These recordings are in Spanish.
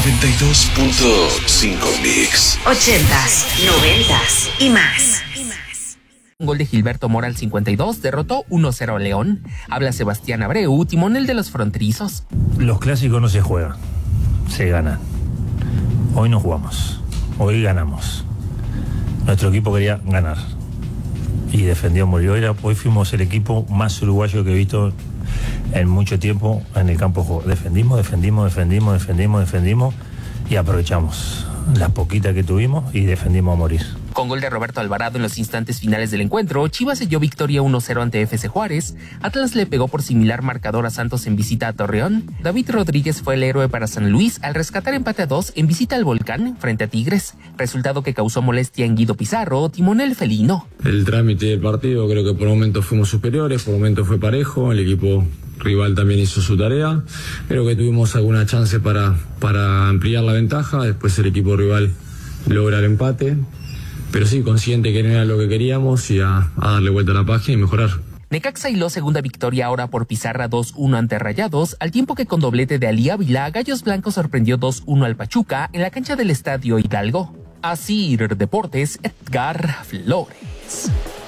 92.5 Mix. 80s, 90s y más. Un gol de Gilberto Mora al 52 derrotó 1-0 a León. Habla Sebastián Abreu, timonel de los fronterizos. Los clásicos no se juegan, se ganan. Hoy no jugamos, hoy ganamos. Nuestro equipo quería ganar y defendió muy bien. Hoy fuimos el equipo más uruguayo que he visto en mucho tiempo en el campo de juego. Defendimos y aprovechamos la poquita que tuvimos y defendimos a morir. Con gol de Roberto Alvarado en los instantes finales del encuentro, Chivas selló victoria 1-0 ante FC Juárez. Atlas le pegó por similar marcador a Santos en visita a Torreón. David Rodríguez fue el héroe para San Luis al rescatar empate a 2 en visita al Volcán frente a Tigres, resultado que causó molestia en Guido Pizarro, timonel felino. El trámite del partido, creo que por momentos fuimos superiores, por momentos fue parejo, el equipo rival también hizo su tarea, creo que tuvimos alguna chance para ampliar la ventaja, después el equipo rival logra el empate. Pero sí, consciente que no era lo que queríamos y a darle vuelta a la página y mejorar. Necaxa hiló segunda victoria ahora por pizarra 2-1 ante Rayados, al tiempo que con doblete de Ali Ávila, Gallos Blancos sorprendió 2-1 al Pachuca en la cancha del Estadio Hidalgo. Asir Deportes, Edgar Flores.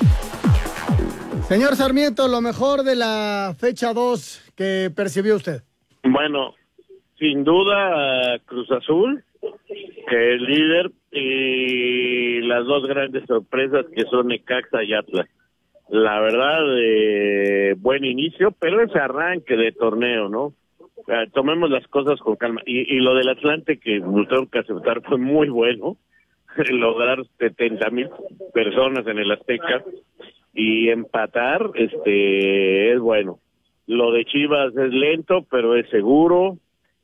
Señor Sarmiento, lo mejor de la fecha 2 que percibió usted. Bueno, sin duda Cruz Azul, que es líder, y las dos grandes sorpresas que son Necaxa y Atlas. La verdad, buen inicio, pero ese arranque de torneo, ¿no? Tomemos las cosas con calma. Y lo del Atlante, que nos tengo que aceptar, fue muy bueno. Lograr 70,000 personas en el Azteca y empatar, es bueno. Lo de Chivas es lento, pero es seguro.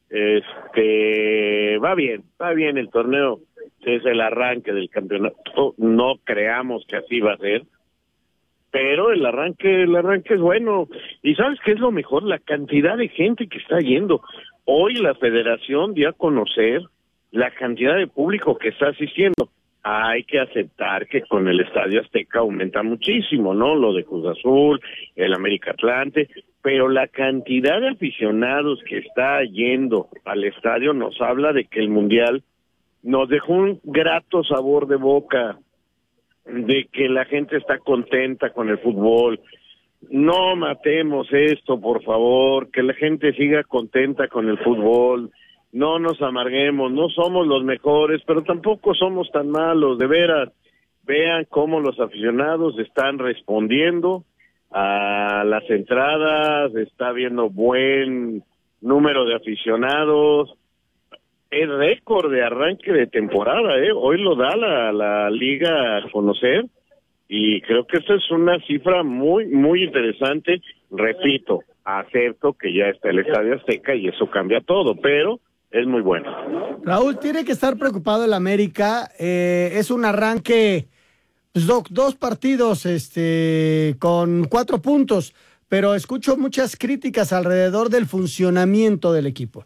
Va bien el torneo, es el arranque del campeonato, no creamos que así va a ser, pero el arranque es bueno. Y ¿sabes qué es lo mejor? La cantidad de gente que está yendo. Hoy la federación dio a conocer la cantidad de público que está asistiendo. Hay que aceptar que con el Estadio Azteca aumenta muchísimo, ¿no? Lo de Cruz Azul, el América Atlante, pero la cantidad de aficionados que está yendo al estadio nos habla de que el Mundial nos dejó un grato sabor de boca, de que la gente está contenta con el fútbol. No matemos esto, por favor, que la gente siga contenta con el fútbol. No nos amarguemos, no somos los mejores, pero tampoco somos tan malos, de veras. Vean cómo los aficionados están respondiendo a las entradas, está habiendo buen número de aficionados. Es récord de arranque de temporada, hoy lo da la liga a conocer y creo que esta es una cifra muy, muy interesante. Repito, acepto que ya está el Estadio Azteca y eso cambia todo, pero es muy bueno. Raúl, tiene que estar preocupado el América. Es un arranque, pues, dos partidos con 4 puntos, pero escucho muchas críticas alrededor del funcionamiento del equipo.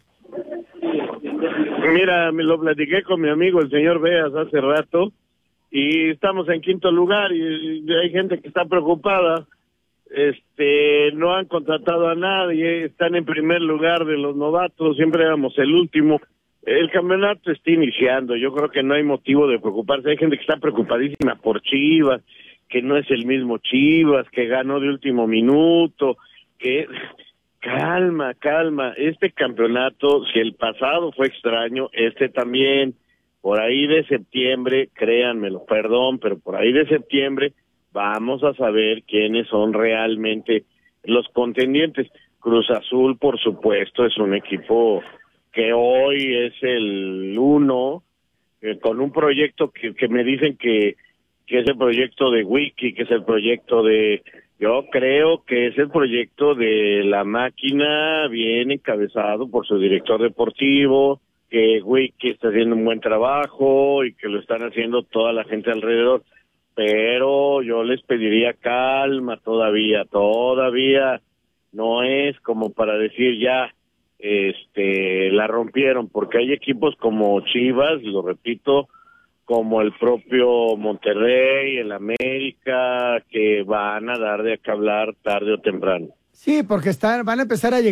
Mira, me lo platiqué con mi amigo el señor Beas hace rato y estamos en 5º lugar y hay gente que está preocupada. No han contratado a nadie, están en primer lugar de los novatos, siempre éramos el último. El campeonato está iniciando, yo creo que no hay motivo de preocuparse. Hay gente que está preocupadísima por Chivas, que no es el mismo Chivas, que ganó de último minuto, que calma, este campeonato, si el pasado fue extraño, también, por ahí de septiembre, créanmelo, perdón, pero por ahí de septiembre vamos a saber quiénes son realmente los contendientes. Cruz Azul, por supuesto, es un equipo que hoy es el 1, con un proyecto que me dicen que es el proyecto de Wiki, que es el proyecto de... Yo creo que es el proyecto de la máquina, bien encabezado por su director deportivo, que Wiki está haciendo un buen trabajo y que lo están haciendo toda la gente alrededor. Pero yo les pediría calma todavía no es como para decir ya, la rompieron, porque hay equipos como Chivas, lo repito, como el propio Monterrey, el América, que van a dar de qué hablar tarde o temprano. Sí, porque van a empezar a llegar